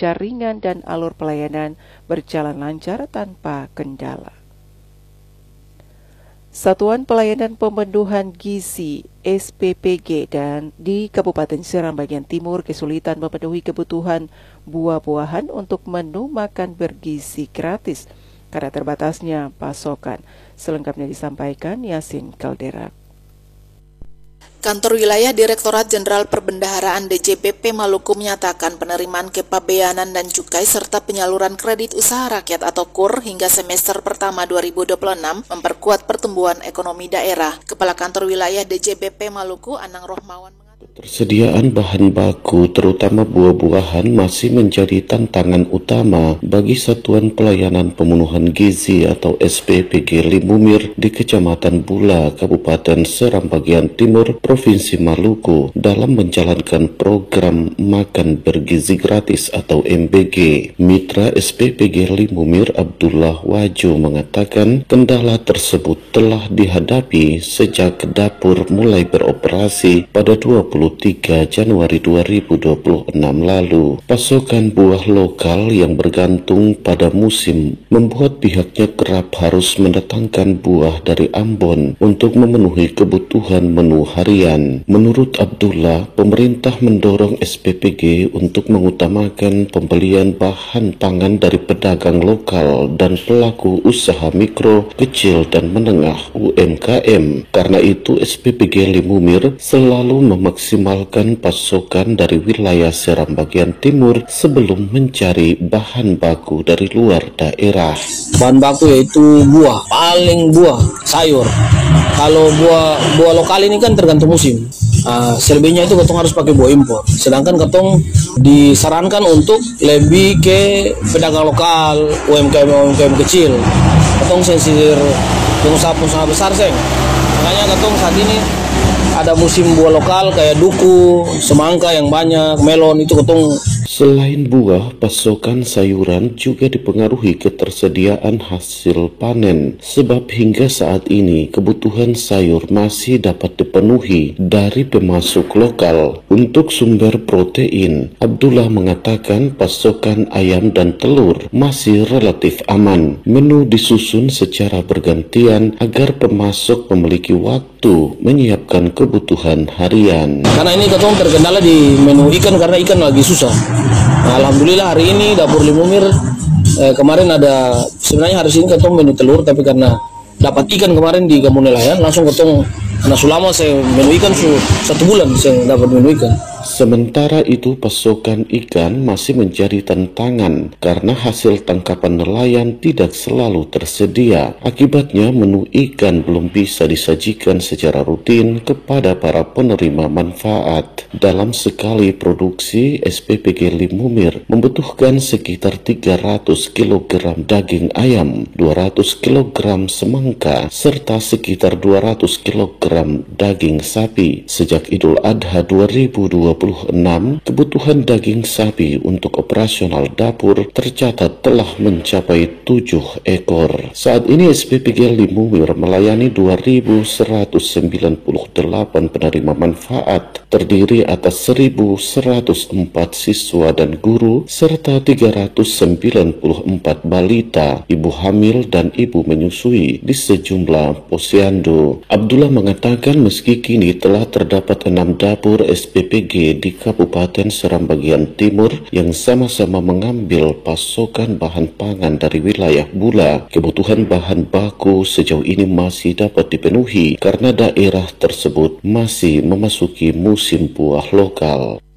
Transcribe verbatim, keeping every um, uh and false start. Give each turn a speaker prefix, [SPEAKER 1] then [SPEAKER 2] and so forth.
[SPEAKER 1] cuaca ringan dan alur pelayanan berjalan lancar tanpa kendala. Satuan Pelayanan Pemenuhan Gizi S P P G dan di Kabupaten Serang bagian timur kesulitan memenuhi kebutuhan buah-buahan untuk menu makan bergizi gratis karena terbatasnya pasokan. Selengkapnya disampaikan Yasin Kaldera.
[SPEAKER 2] Kantor Wilayah Direktorat Jenderal Perbendaharaan D J P P Maluku menyatakan penerimaan kepabeanan dan cukai serta penyaluran kredit usaha rakyat atau K U R hingga semester pertama dua ribu dua puluh enam memperkuat pertumbuhan ekonomi daerah. Kepala Kantor Wilayah D J P P Maluku, Anang Rohmawan,
[SPEAKER 3] Ketersediaan bahan baku terutama buah-buahan masih menjadi tantangan utama bagi Satuan Pelayanan Pemenuhan Gizi atau S P P G Limumir di Kecamatan Bula, Kabupaten Serang bagian timur, Provinsi Maluku dalam menjalankan program Makan Bergizi Gratis atau M B G. Mitra S P P G Limumir Abdullah Waju mengatakan kendala tersebut telah dihadapi sejak dapur mulai beroperasi pada dua puluh tiga Januari dua ribu dua puluh enam lalu. Pasokan buah lokal yang bergantung pada musim membuat pihaknya kerap harus mendatangkan buah dari Ambon untuk memenuhi kebutuhan menu harian. Menurut Abdullah, pemerintah mendorong S P P G untuk mengutamakan pembelian bahan pangan dari pedagang lokal dan pelaku usaha mikro, kecil dan menengah U M K M. Karena itu S P P G Limumir selalu memaksimalkan memaksimalkan pasokan dari wilayah Serang bagian timur sebelum mencari bahan baku dari luar daerah.
[SPEAKER 4] Bahan baku yaitu buah, paling buah, sayur. Kalau buah buah lokal ini kan tergantung musim. Uh, selebihnya itu ketong harus pakai buah impor. Sedangkan ketong disarankan untuk lebih ke pedagang lokal, U M K M U M K M kecil. Ketong sensir pengusaha-pengusaha besar seng. Makanya ketong saat ini ada musim buah lokal kayak duku, semangka yang banyak, melon itu ketong.
[SPEAKER 3] Selain buah, pasokan sayuran juga dipengaruhi ketersediaan hasil panen. Sebab hingga saat ini kebutuhan sayur masih dapat dipenuhi dari pemasok lokal. Untuk sumber protein, Abdullah mengatakan pasokan ayam dan telur masih relatif aman. Menu disusun secara bergantian agar pemasok memiliki waktu menyiapkan kebutuhan harian.
[SPEAKER 4] Karena ini ketong terkendala di menu ikan karena ikan lagi susah. Nah, alhamdulillah hari ini dapur Limumir eh, kemarin ada, sebenarnya hari ini ketong menu telur, tapi karena dapat ikan kemarin di Kampung Nelayan langsung ketong. Nah, selama saya menu ikan su, satu bulan saya dapat menu ikan.
[SPEAKER 3] Sementara itu pasokan ikan masih menjadi tantangan karena hasil tangkapan nelayan tidak selalu tersedia. Akibatnya menu ikan belum bisa disajikan secara rutin kepada para penerima manfaat. Dalam sekali produksi, S P P G Limumir membutuhkan sekitar tiga ratus kilogram daging ayam, dua ratus kilogram semangka, serta sekitar dua ratus kilogram daging sapi. Sejak Idul Adha dua ribu dua puluh enam, kebutuhan daging sapi untuk operasional dapur tercatat telah mencapai tujuh ekor. Saat ini S P P G Limumir melayani dua ribu seratus sembilan puluh delapan penerima manfaat, terdiri atas seribu seratus empat siswa dan guru, serta tiga ratus sembilan puluh empat balita, ibu hamil dan ibu menyusui di sejumlah posyandu. Abdullah mengatakan meski kini telah terdapat enam dapur S P P G di Kabupaten Serang bagian timur yang sama-sama mengambil pasokan bahan pangan dari wilayah Bula, kebutuhan bahan baku sejauh ini masih dapat dipenuhi karena daerah tersebut masih memasuki musim buah lokal.